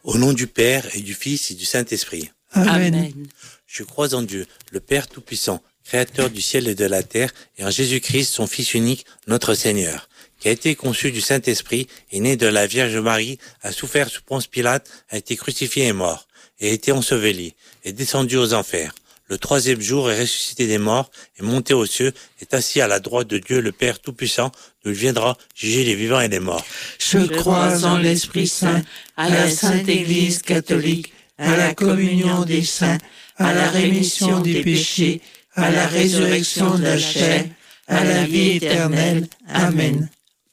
Au nom du Père et du Fils et du Saint-Esprit. Amen. Je crois en Dieu, le Père Tout-Puissant, Créateur du ciel et de la terre, et en Jésus-Christ, son Fils unique, notre Seigneur, qui a été conçu du Saint-Esprit, est né de la Vierge Marie, a souffert sous Ponce Pilate, a été crucifié et mort, et a été enseveli, est descendu aux enfers. Le troisième jour est ressuscité des morts, est monté aux cieux, est assis à la droite de Dieu, le Père Tout-Puissant, d'où il viendra juger les vivants et les morts. Je crois en l'Esprit Saint, à la Sainte Église catholique, à la communion des saints, à la rémission des péchés, à la résurrection de la chair, à la vie éternelle. Amen.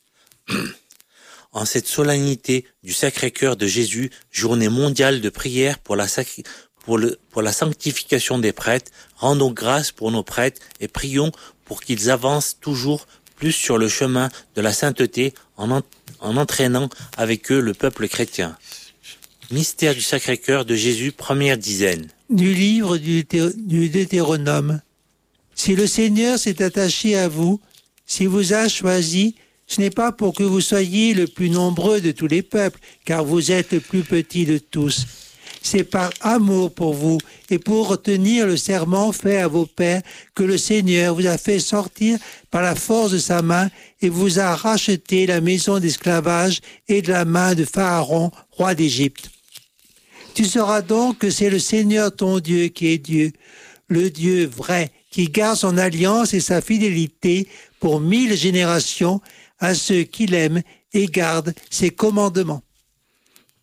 En cette solennité du Sacré-Cœur de Jésus, journée mondiale de prière pour la sanctification des prêtres, rendons grâce pour nos prêtres et prions pour qu'ils avancent toujours plus sur le chemin de la sainteté en entraînant avec eux le peuple chrétien. Mystère du Sacré-Cœur de Jésus, première dizaine. Du livre du Deutéronome. Si le Seigneur s'est attaché à vous, s'il vous a choisi, ce n'est pas pour que vous soyez le plus nombreux de tous les peuples, car vous êtes le plus petit de tous. C'est par amour pour vous et pour retenir le serment fait à vos pères que le Seigneur vous a fait sortir par la force de sa main et vous a racheté la maison d'esclavage et de la main de Pharaon, roi d'Égypte. Tu sauras donc que c'est le Seigneur ton Dieu qui est Dieu, le Dieu vrai, qui garde son alliance et sa fidélité pour 1000 générations à ceux qui l'aiment et gardent ses commandements.